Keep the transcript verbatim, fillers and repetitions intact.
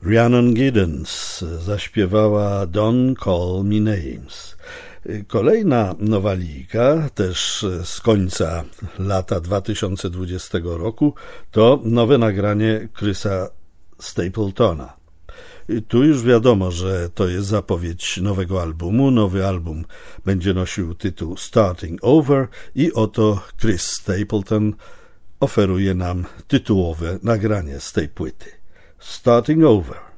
Rhiannon Giddens zaśpiewała Don't Call Me Names. Kolejna nowalika, też z końca lata dwa tysiące dwudziestego roku, to nowe nagranie Chrisa Stapletona. Tu już wiadomo, że to jest zapowiedź nowego albumu. Nowy album będzie nosił tytuł Starting Over i oto Chris Stapleton oferuje nam tytułowe nagranie z tej płyty. Starting Over.